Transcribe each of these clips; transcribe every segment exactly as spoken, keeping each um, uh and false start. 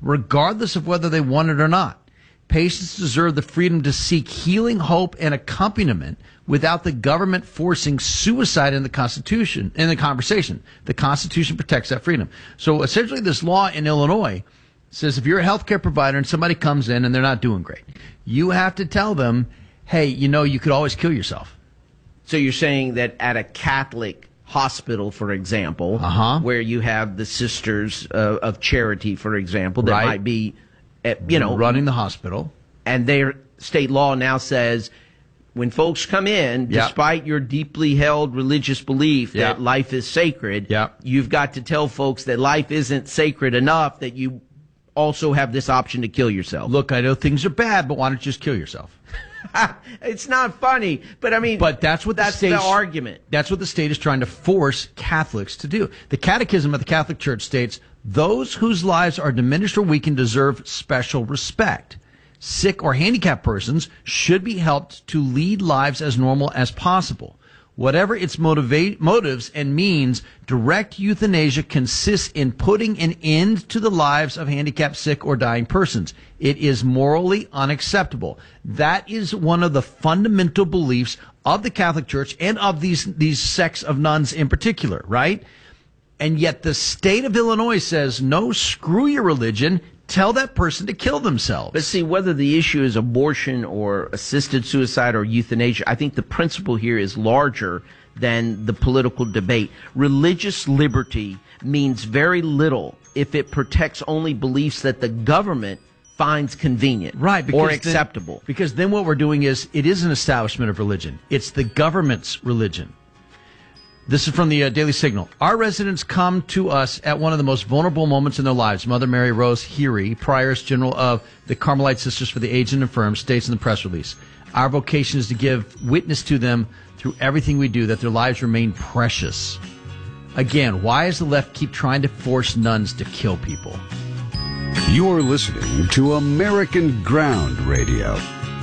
regardless of whether they want it or not. Patients deserve the freedom to seek healing, hope, and accompaniment without the government forcing suicide in the Constitution, in the conversation. The Constitution protects that freedom. So essentially this law in Illinois says if you're a healthcare provider and somebody comes in and they're not doing great, you have to tell them, hey, you know, you could always kill yourself. So you're saying that at a Catholic hospital, for example, uh-huh. where you have the Sisters uh, of Charity, for example, that right. might be, uh, you know, running the hospital, and their state law now says when folks come in, yep. despite your deeply held religious belief yep. that life is sacred, yep. you've got to tell folks that life isn't sacred enough that you also have this option to kill yourself. Look, I know things are bad, but why don't you just kill yourself? It's not funny, but I mean, but that's what that's the, the argument. That's what the state is trying to force Catholics to do. The Catechism of the Catholic Church states, those whose lives are diminished or weakened deserve special respect. Sick or handicapped persons should be helped to lead lives as normal as possible. Whatever its motiva- motives and means, direct euthanasia consists in putting an end to the lives of handicapped, sick, or dying persons. It is morally unacceptable. That is one of the fundamental beliefs of the Catholic Church and of these, these sects of nuns in particular, right? And yet the state of Illinois says, no, screw your religion. Tell that person to kill themselves. But see, whether the issue is abortion or assisted suicide or euthanasia, I think the principle here is larger than the political debate. Religious liberty means very little if it protects only beliefs that the government finds convenient right, or acceptable. Then, because then what we're doing is, it is an establishment of religion. It's the government's religion. This is from the uh, Daily Signal. Our residents come to us at one of the most vulnerable moments in their lives. Mother Mary Rose Heery, Prioress General of the Carmelite Sisters for the Aged and Infirm, states in the press release, our vocation is to give witness to them through everything we do that their lives remain precious. Again, why does the left keep trying to force nuns to kill people? You're listening to American Ground Radio.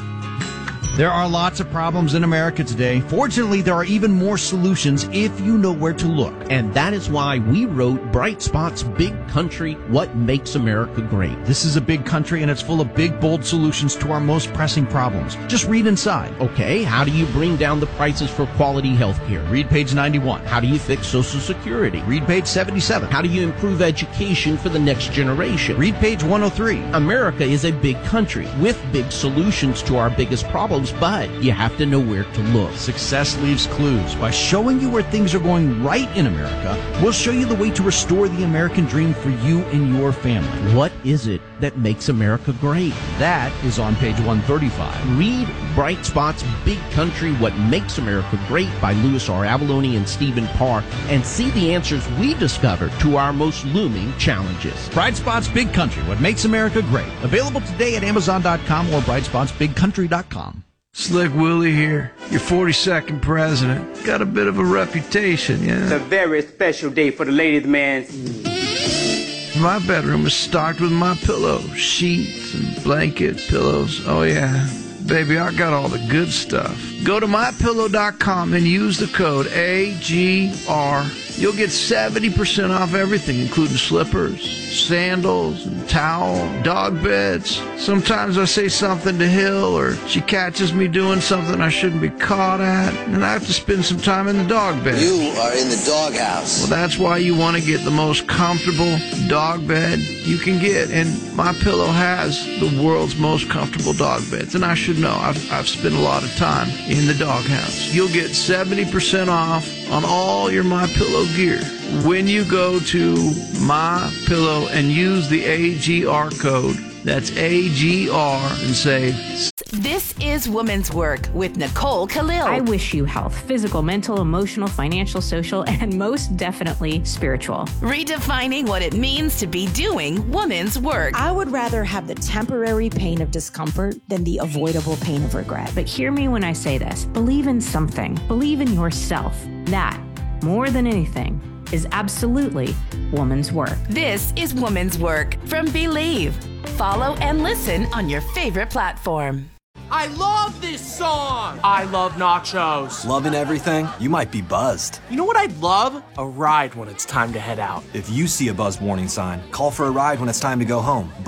There are lots of problems in America today. Fortunately, there are even more solutions if you know where to look. And that is why we wrote Bright Spot's Big Country, What Makes America Great. This is a big country, and it's full of big, bold solutions to our most pressing problems. Just read inside. Okay, how do you bring down the prices for quality health care? Read page ninety-one. How do you fix Social Security? Read page seventy-seven. How do you improve education for the next generation? Read page one oh three. America is a big country with big solutions to our biggest problems, but you have to know where to look. Success leaves clues. By showing you where things are going right in America, we'll show you the way to restore the American dream for you and your family. What is it that makes America great? That is on page one thirty-five. Read Bright Spot's Big Country, What Makes America Great by Louis R. Avalone and Stephen Parr, and see the answers we discovered to our most looming challenges. Bright Spot's Big Country, What Makes America Great. Available today at amazon dot com or bright spots big country dot com. Slick Willie here, your forty-second president. Got a bit of a reputation, yeah? It's a very special day for the ladies' man. My bedroom is stocked with my pillows, sheets and blankets, pillows. Oh yeah, baby, I got all the good stuff. Go to my pillow dot com and use the code A G R. You'll get seventy percent off everything, including slippers, sandals, and towel, dog beds. Sometimes I say something to Hill, or she catches me doing something I shouldn't be caught at, and I have to spend some time in the dog bed. You are in the doghouse. Well, that's why you want to get the most comfortable dog bed you can get, and MyPillow has the world's most comfortable dog beds, and I should know. I've, I've spent a lot of time in the doghouse. You'll get seventy percent off on all your MyPillow gear when you go to MyPillow and use the A G R code. That's A G R and say... This is Woman's Work with Nicole Khalil. I wish you health, physical, mental, emotional, financial, social, and most definitely spiritual. Redefining what it means to be doing woman's work. I would rather have the temporary pain of discomfort than the avoidable pain of regret. But hear me when I say this. Believe in something. Believe in yourself. That, more than anything, is absolutely woman's work. This is Woman's Work from Believe. Follow and listen on your favorite platform. I love this song! I love nachos. Loving everything? You might be buzzed. You know what I'd love? A ride when it's time to head out. If you see a buzz warning sign, call for a ride when it's time to go home.